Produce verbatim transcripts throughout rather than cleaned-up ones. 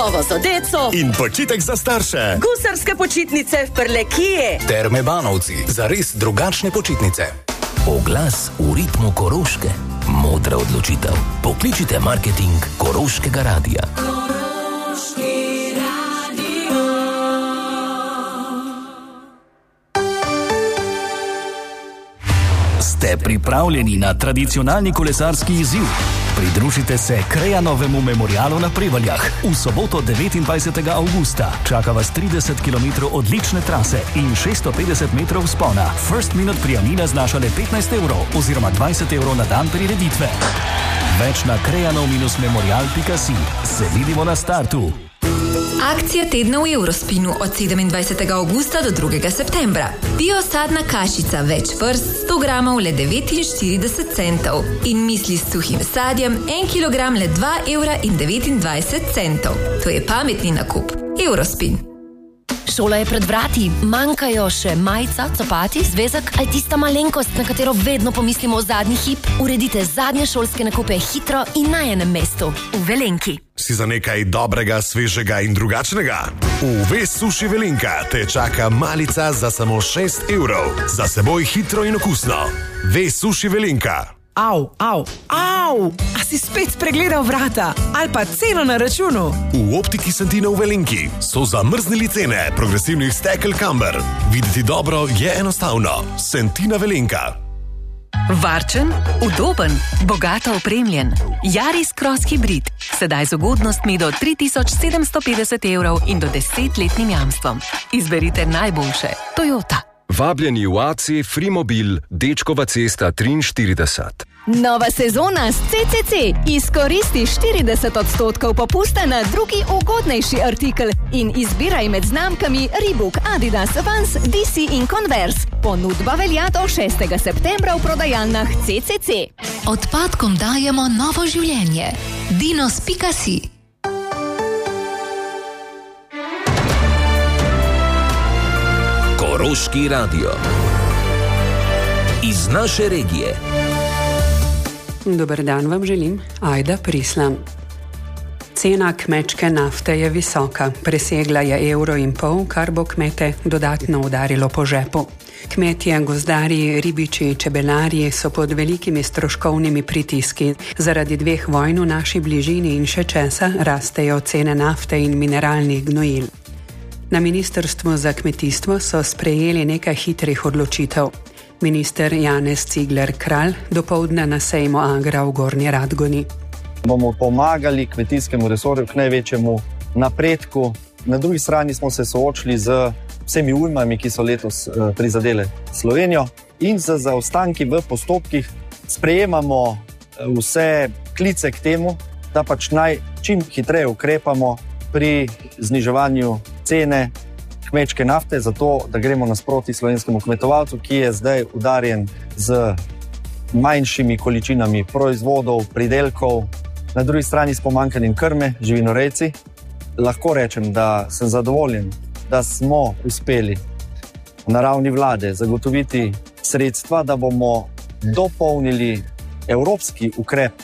zabavo za deco in počitek za starše. Gusarske počitnice v Prlekiji. Terme Banovci, za res drugačne počitnice. Oglas v ritmu Koroške. Modra odločitev. Pokličite marketing Koroškega radija. Koroški radio. Ste pripravljeni na tradicionalni kolesarski izziv? Pridružite se Krejanovemu memorialu na Prevaljah. V soboto devetindvajsetega avgusta čaka vas trideset kilometrov odlične trase in šeststo petdeset metrov vzpona. First minute prijavnina znaša le petnajst evrov oziroma dvajset evrov na dan prireditve. Več na krejanov memorial pika si. Se vidimo na startu. Akcija tedna v Eurospinu od sedemindvajsetega avgusta do drugega septembra. Biosadna kašica več vrst sto gramov le devetinštirideset centov in misli s suhim sadjem en kilogram le dva evra in devetindvajset centov. To je pametni nakup. Eurospin. Šola je pred vrati, manjkajo še majica, copati, zvezek ali tista malenkost, na katero vedno pomislimo v zadnji hip. Uredite zadnje šolske nakupe hitro in na enem mestu. V Velenki. Si za nekaj dobrega, svežega in drugačnega? V Ves Suši Velenka te čaka malica za samo šest evrov. Za seboj hitro in okusno. Ves Suši Velenka. Au, au, au! A si spet pregledal vrata? Ali pa ceno na računu? V Optiki Santina v Velenki so zamrznili cene progresivnih stekel Camber. Videti dobro je enostavno. Santina Velenka. Varčen, udoben, bogato opremljen. Yaris Cross Hybrid. Sedaj z ugodnostmi do tri tisoč sedemsto petdeset evrov in do desetletnim jamstvom. Izberite najboljše. Toyota. Vabljeni v A C Frimobil, Dečkova cesta triinštirideset. Nova sezona s C C C. Izkoristi štirideset odstotkov popusta na drugi ugodnejši artikel in izbiraj med znamkami Reebok, Adidas, Vans, D C in Converse. Ponudba velja do šestega septembra v prodajalnah C C C. Odpadkom dajemo novo življenje. dinos pika si. Koroški radio. Iz naše regije. Dober dan vam želim, Ajda Prislam. Cena kmečke nafte je visoka, presegla je evro in pol, kar bo kmete dodatno udarilo po žepu. Kmetje, gozdarji, ribiči, čebelarji so pod velikimi stroškovnimi pritiski. Zaradi dveh vojn v naši bližini in še česa rastejo cene nafte in mineralnih gnojil. Na Ministrstvu za kmetijstvo so sprejeli nekaj hitrih odločitev. Minister Janez Cigler Kralj dopoldne na sejmu Agra v Gornji Radgoni. Bomo pomagali kmetijskemu resorju k največjemu napredku. Na drugi strani smo se soočili z vsemi ujmami, ki so letos prizadele Slovenijo, in z zaostanki v postopkih sprejemamo vse klice k temu, da pač naj čim hitreje ukrepamo pri zniževanju cene kmečke nafte, zato da gremo nasproti slovenskemu kmetovalcu, ki je zdaj udarjen z manjšimi količinami proizvodov, pridelkov, na drugi strani s pomanjkanjem krme, živinorejci. Lahko rečem, da sem zadovoljen, da smo uspeli na ravni vlade zagotoviti sredstva, da bomo dopolnili evropski ukrep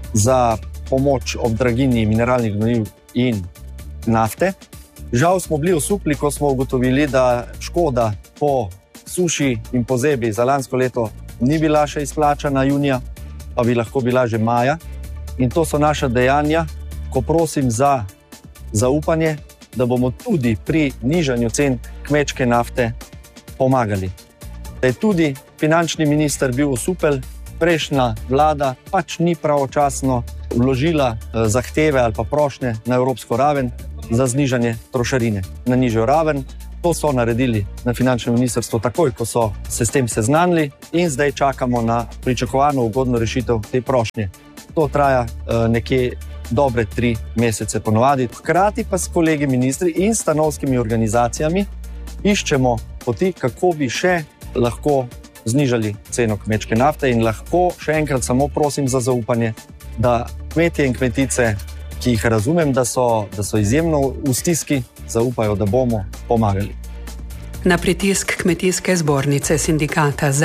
za pomoč ob draginji mineralnih gnojil in nafte. Žal smo bili osupli, ko smo ugotovili, da škoda po suši in pozebi za lansko leto ni bila še izplačana junija, pa bi lahko bila že maja. In to so naša dejanja, ko prosim za zaupanje, da bomo tudi pri nižanju cen kmečke nafte pomagali. Da je tudi finančni minister bil osupel, prejšnja vlada pač ni pravočasno vložila zahteve ali pa prošnje na evropsko raven za znižanje trošarine na nižjo raven. To so naredili na finančnem ministrstvu takoj, ko so se s tem seznanili, in zdaj čakamo na pričakovano ugodno rešitev te prošnje. To traja uh, nekje dobre tri mesece ponovadi. Hkrati pa s kolegi ministri in stanovskimi organizacijami iščemo poti, kako bi še lahko znižali ceno kmečke nafte, in lahko še enkrat samo prosim za zaupanje, da kmetje in kmetice, ki jih razumem, da so, da so izjemno v stiski, zaupajo, da bomo pomagali. Na pritisk Kmetijske zbornice sindikata